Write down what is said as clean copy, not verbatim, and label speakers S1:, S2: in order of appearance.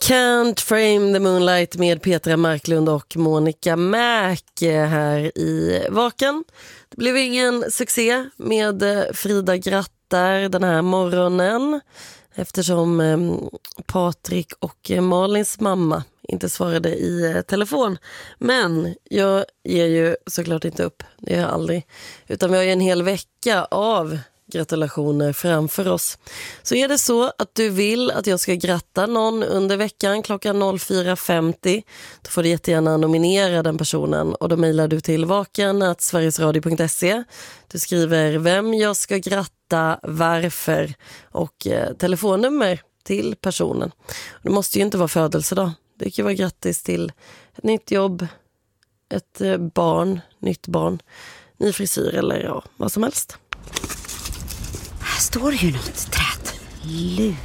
S1: Can't frame the moonlight med Petra Marklund och Monica Mac här i Vaken. Det blev ingen succé med Frida Grattar den här morgonen eftersom Patrik och Malins mamma inte svarade i telefon. Men jag ger ju såklart inte upp, det gör jag aldrig. Utan vi har ju en hel vecka av gratulationer framför oss. Så är det så att du vill att jag ska gratta någon under veckan klockan 04.50, då får du jättegärna nominera den personen och då mejlar du till vaken@sverigesradio.se. Du skriver vem jag ska gratta, varför och telefonnummer till personen. Det måste ju inte vara födelsedag. Det kan vara grattis till ett nytt jobb, ett barn, nytt barn, ny frisyr eller ja, vad som helst.
S2: Här står det ju något träd. Luleå.